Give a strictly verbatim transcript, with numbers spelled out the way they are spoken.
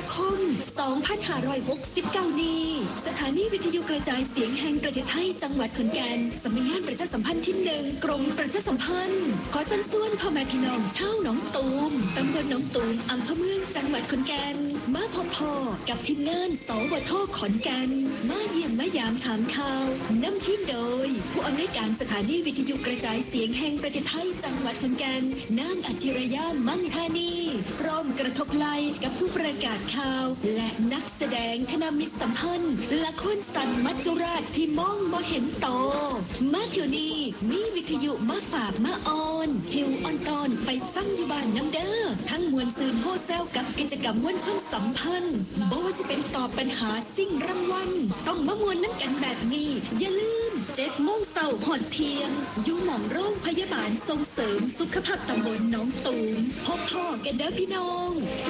คม สองพันห้าร้อยหกสิบเก้า นี้สถานีวิทยุกระจายเสียงแห่งประเทศไทยจังหวัดขอนแก่นสำนักงานประชาสัมพันธ์ที่หนึ่งกรมประชาสัมพันธ์ขอเชิญชวนพ่อแม่พี่น้องชาวหนองตูมตำบลหนองตูมอำเภอเมืองจังหวัดขอนแก่นมาพบพ่อกับทีมงานสวทขอนแก่นมาเยี่ยมมายามถามข่าวนำทีมโดยผู้อำนวยการสถานีวิทยุกระจายเสียงแห่งประเทศไทยจังหวัดขอนแก่นนางอาชิรยามั่งธานีพร้อมกระทบไหลกับผู้ประกาศข่าวและนักแสดงคณะมิตรสัมพันธ์ละครสันมัจจุราชที่มองบ่เห็นโตมาเที่ยวนี้มีวิทยุมาฝากมาออนหิวออนตอนไปฟังอยู่บ้านน้ำเด้อทั้งมวลซืนโฮเซลกับกิจกรรมมวลชนสัมพันธ์บอกว่าจะเป็นตอบปัญหาสิ่งรางวัลต้องมามวลน้ำกันแบบนี้อย่าลืมเจ็ดโมงเช้าหอดเที่ยงอยู่หม่องโรงพยาบาลส่งเสริมสุขภาพตำบลหนองตูมพบพ่อกันเด้อพี่น้อง